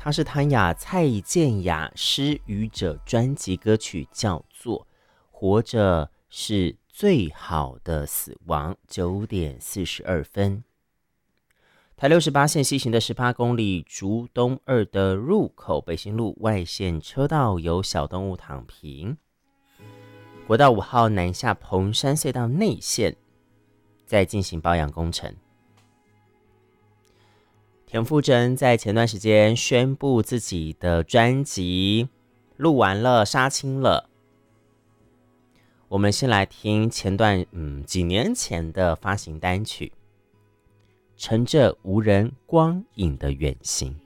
它是谭雅、蔡健雅失语者专辑歌曲，叫做《活着是最好的死亡》。9点42分。台68线西行的18公里，竹东2的入口，北新路外线车道有小动物躺平。国道5号南下彭山隧道内线在进行保养工程。田馥甄在前段时间宣布自己的专辑录完了，杀青了。我们先来听前段几年前的发行单曲《乘着无人光影的远行》。